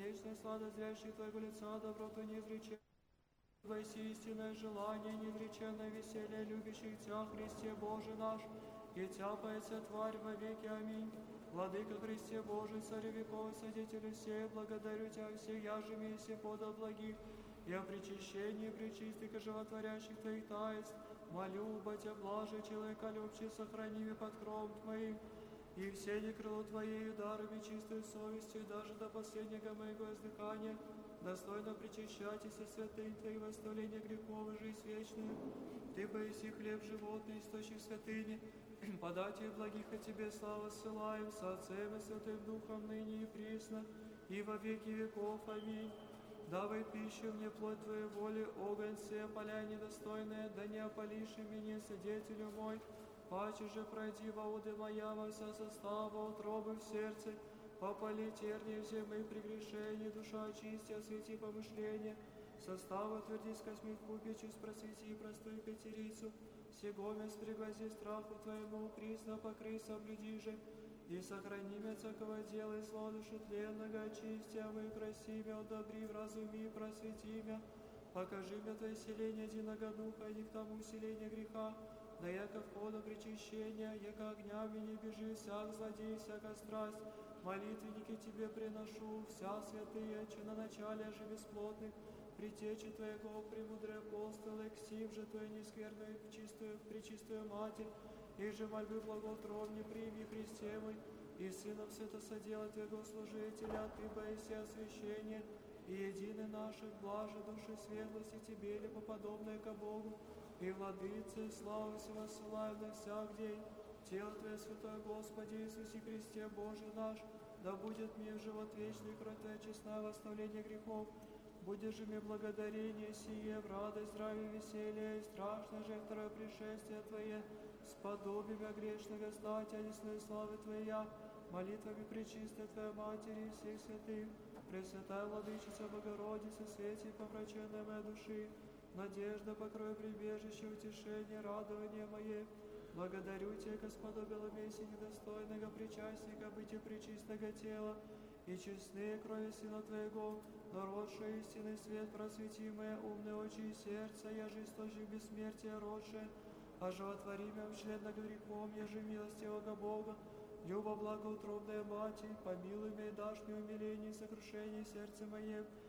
вечной сладозрящих Твоего лица, доброту неизреченную. Воси истинное желание, неизреченное веселье, любящих Тя, Христе Боже наш, и тяпается тварь во веки. Аминь. Владыка Христе Божий, Царю веков, Свидетелю всех, благодарю Тя всех, яже месте подал благих, и о причащении пречистых и животворящих Твоих таинств, молю, Батя блаже, человека любче, сохрани меня под кровом Твоим, и все крыло Твоею дарами чистую совестью, даже до последнего моего издыхания, достойно причащайтесь святынь Твоих, восставления грехов и жизнь вечную. Ты поеси хлеб животный, источник святыни, податель благих о Тебе славу ссылаем, со Отцем и Святым Духом, ныне и присно, и во веки веков. Аминь. Давай пищу мне плоть Твоей воли, огонь все поля недостойные, да не опалишь и меня, свидетелю мой. Паче же пройди воды моя во вся состава, утробы в сердце, попали тернии все мои прегрешения, душа очисти, освети помышления, состава тверди с косьми в купе, чувств просвети простую пятерицу, сего мест пригози страху Твоему, присно покрый, соблюди же, и сохрани меня всякого дела и зла души тленного, очисти, а выкраси меня, удобри, вразуми, просвети меня, покажи мне Твое селение единого духа, и не к тому селение греха, да яко входа причащения, яко огнями не бежи, всяк злодей, всяка страсть, молитвенники Тебе приношу, вся святые, че на начале же бесплотных, притечи Твоего, премудрые апостолы, ксив же Твою нескверную, пречистую Матерь, и же мольбы благоутробне прими, Христе мой, и Сыном святосодела Твоего служителя, Ты боиси освящения, и едины наших, блаже души светлости Тебе, ли поподобное ко Богу, и владыце, славу всего ссылаем на всяк день. Тело Твое, Святой Господи Иисусе Христе, Боже наш, да будет мне живот вечный, кровь Твоя честная, восставление грехов. Будешь же мне благодарение сие, в радость, здравие, веселье, и страшно же второе пришествие Твое, сподобие грешного стать, одесной славы Твоя, молитвами пречистой Твоей Матери и всех святых, Пресвятая Владычица Богородица, свете помраченной моей души, надежда, покрой, прибежище, утешение, радование мое. Благодарю Тебя, Господа Беломесия, недостойного причастника, бытия пречистого тела, и честные крови Сына Твоего, народшая истинный свет, просветимое, умные очи и сердце, я же источник бессмертия, родшее, оживотвори меня в членах грехом, я же милостивого Бога, люба благоутробная Матерь, помилуй меня и дашь мне умиление и сокрушение сердце мое,